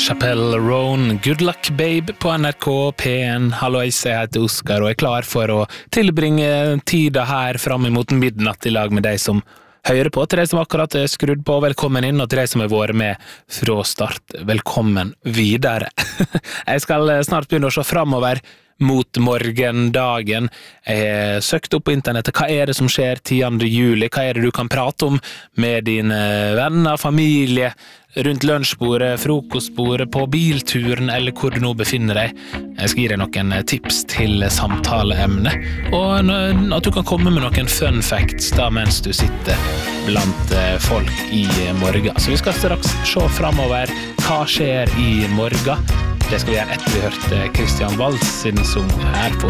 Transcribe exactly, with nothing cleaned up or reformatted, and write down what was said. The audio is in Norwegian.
Chappelle Roan, Good Luck Babe på N R K P1. Hallois, jeg heter Oskar og er klar for å tilbringe tida her frem mot midnatt i lag med deg som hører på, til deg som akkurat er skrudd på, velkommen inn, og til deg som har vært med fra start, velkommen videre. Jeg skal snart begynne å se fremover mot morgendagen. Jeg har søkt opp på internettet, hva er det som skjer tiende juli, hva er det du kan prate om med dine venner, familie, rundt lunsjbordet, frokostbordet, på bilturen eller hvor du nå befinner deg. Jeg skal gi deg noen tips til samtaleemne, og at du kan komme med noen fun facts da mens du sitter blant folk i morgen. Så vi skal straks se fremover hva skjer i morgen. Det skal vi gjøre etter vi hørte Christian Waltz sin sang her på